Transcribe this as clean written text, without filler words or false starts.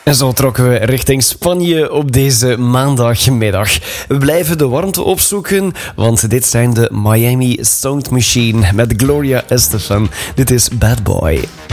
En zo trokken we richting Spanje op deze maandagmiddag. We blijven de warmte opzoeken, want dit zijn de Miami Sound Machine met Gloria Estefan. Dit is Bad Boy.